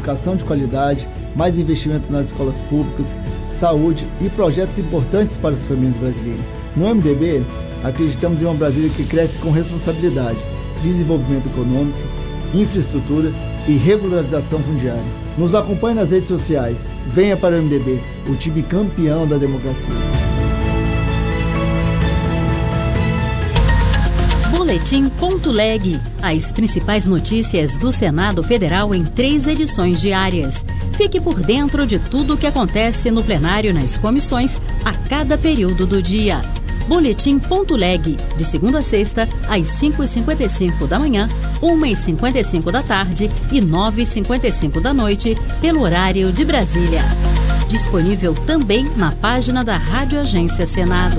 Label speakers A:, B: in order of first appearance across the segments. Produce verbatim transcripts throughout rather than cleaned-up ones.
A: educação de qualidade, mais investimentos nas escolas públicas, saúde e projetos importantes para as famílias brasileiras. No M D B, acreditamos em uma Brasília que cresce com responsabilidade, desenvolvimento econômico, infraestrutura e regularização fundiária. Nos acompanhe nas redes sociais. Venha para o M D B, o time campeão da democracia.
B: Boletim Ponto Leg. As principais notícias do Senado Federal em três edições diárias. Fique por dentro de tudo o que acontece no plenário e nas comissões a cada período do dia. Boletim Ponto Leg, de segunda a sexta, às cinco e cinquenta e cinco da manhã, uma e cinquenta e cinco da tarde e nove e cinquenta e cinco da noite, pelo horário de Brasília. Disponível também na página da Rádio Agência Senado.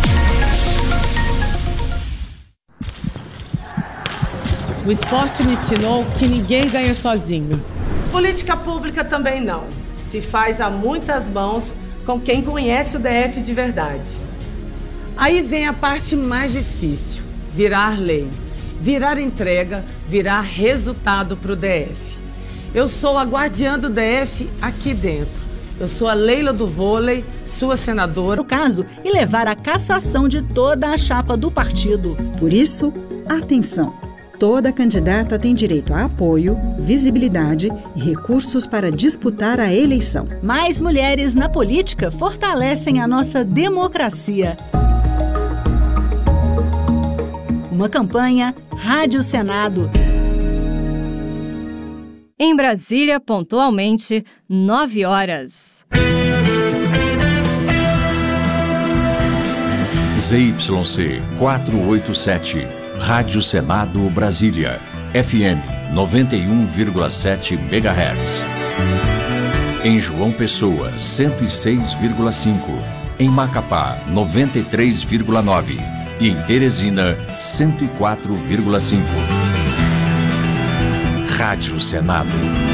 C: O esporte me ensinou que ninguém ganha sozinho.
D: Política pública também não. Se faz a muitas mãos com quem conhece o D F de verdade.
C: Aí vem a parte mais difícil, virar lei, virar entrega, virar resultado para o D F. Eu sou a guardiã do D F aqui dentro. Eu sou a Leila do vôlei, sua senadora.
E: O caso e levar a cassação de toda a chapa do partido.
F: Por isso, atenção! Toda candidata tem direito a apoio, visibilidade e recursos para disputar a eleição.
E: Mais mulheres na política fortalecem a nossa democracia. Uma campanha Rádio Senado.
G: Em Brasília, pontualmente, nove horas.
H: Z Y C quatrocentos e oitenta e sete, Rádio Senado Brasília, F M noventa e um vírgula sete megahertz. Em João Pessoa, cento e seis vírgula cinco. Em Macapá, noventa e três vírgula nove. E em Teresina, cento e quatro vírgula cinco. Rádio Senado.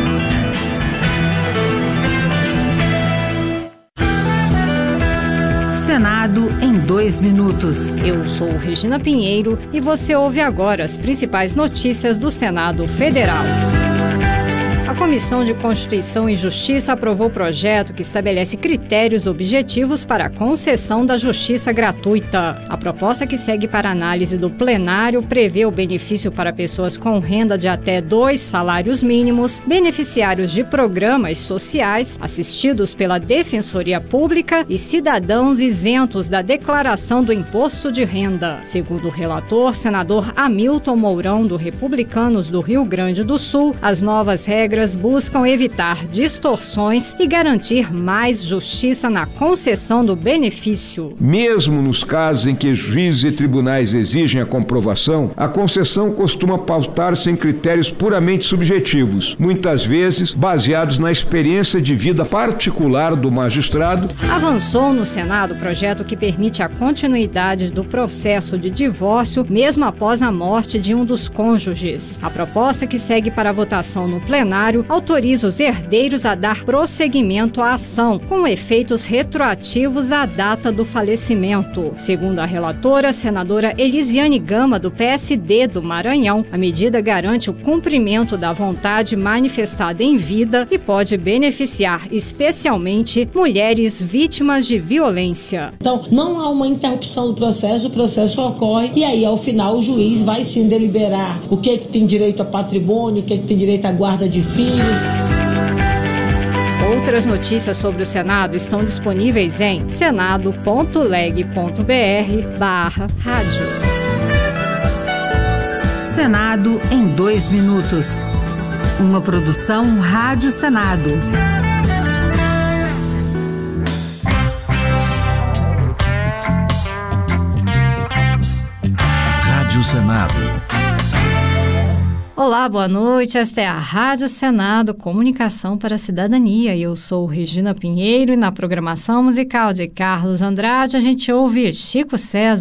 I: Senado em dois minutos.
G: Eu sou Regina Pinheiro e você ouve agora as principais notícias do Senado Federal. A Comissão de Constituição e Justiça aprovou o projeto que estabelece critérios objetivos para a concessão da justiça gratuita. A proposta, que segue para análise do plenário, prevê o benefício para pessoas com renda de até dois salários mínimos, beneficiários de programas sociais, assistidos pela Defensoria Pública e cidadãos isentos da declaração do imposto de renda. Segundo o relator, senador Hamilton Mourão, do Republicanos do Rio Grande do Sul, as novas regras buscam evitar distorções e garantir mais justiça na concessão do benefício.
J: Mesmo nos casos em que juízes e tribunais exigem a comprovação, a concessão costuma pautar-se em critérios puramente subjetivos, muitas vezes baseados na experiência de vida particular do magistrado.
G: Avançou no Senado o projeto que permite a continuidade do processo de divórcio mesmo após a morte de um dos cônjuges. A proposta, que segue para a votação no plenário, autoriza os herdeiros a dar prosseguimento à ação, com efeitos retroativos à data do falecimento. Segundo a relatora, senadora Elisiane Gama, do P S D do Maranhão, a medida garante o cumprimento da vontade manifestada em vida e pode beneficiar especialmente mulheres vítimas de violência.
K: Então, não há uma interrupção do processo, o processo ocorre e aí, ao final, o juiz vai sim deliberar o que é que tem direito a patrimônio, o que é que tem direito à guarda de filhos.
G: Outras notícias sobre o Senado estão disponíveis em senado ponto leg ponto br barra rádio.
I: Senado em dois minutos. Uma produção Rádio Senado.
H: Rádio Senado.
G: Olá, boa noite. Esta é a Rádio Senado, Comunicação para a Cidadania. Eu sou Regina Pinheiro e na programação musical de Carlos Andrade a gente ouve Chico César.